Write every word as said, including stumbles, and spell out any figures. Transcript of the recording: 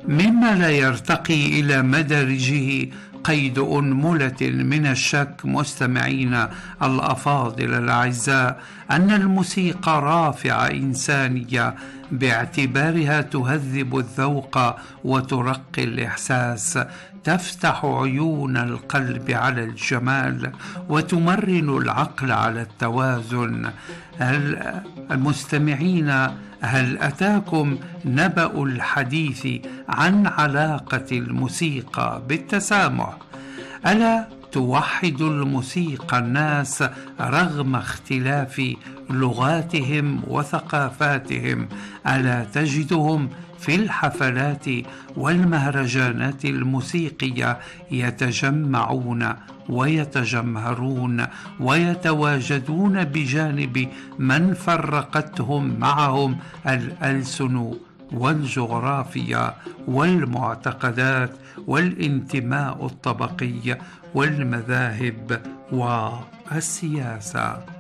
مما لا يرتقي إلى مدارجه قيد أنملة من الشك مستمعينا الأفاضل الأعزاء أن الموسيقى رافعة إنسانية باعتبارها تهذب الذوق وترقي الإحساس، تفتح عيون القلب على الجمال وتمرن العقل على التوازن. المستمعين، هل أتاكم نبأ الحديث عن علاقة الموسيقى بالتسامح؟ ألا توحد الموسيقى الناس رغم اختلاف لغاتهم وثقافاتهم؟ ألا تجدهم في الحفلات والمهرجانات الموسيقية يتجمعون ويتجمهرون ويتواجدون بجانب من فرقتهم معهم الألسن والجغرافيا والمعتقدات والانتماء الطبقي والمذاهب والسياسة؟